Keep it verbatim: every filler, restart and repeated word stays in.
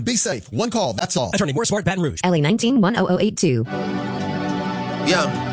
Be safe. One call. That's all. Attorney Moore Smart, Baton Rouge. L A nineteen one oh oh eight two. Yeah.